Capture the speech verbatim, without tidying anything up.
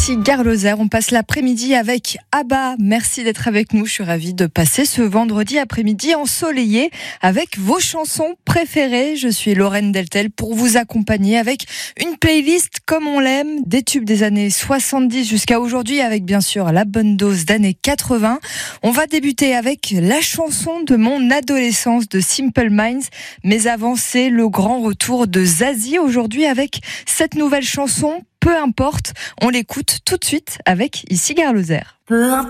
Ici Gare Lozère, on passe l'après-midi avec Abba. Merci d'être avec nous. Je suis ravie de passer ce vendredi après-midi ensoleillé avec vos chansons préférées. Je suis Lorraine Deltel pour vous accompagner avec une playlist comme on l'aime, des tubes des années soixante-dix jusqu'à aujourd'hui avec bien sûr la bonne dose d'années quatre-vingts. On va débuter avec la chanson de mon adolescence de Simple Minds. Mais avant, c'est le grand retour de Zazie aujourd'hui avec cette nouvelle chanson. Peu importe, on l'écoute tout de suite avec Ici Gare Lozère. Peu importe.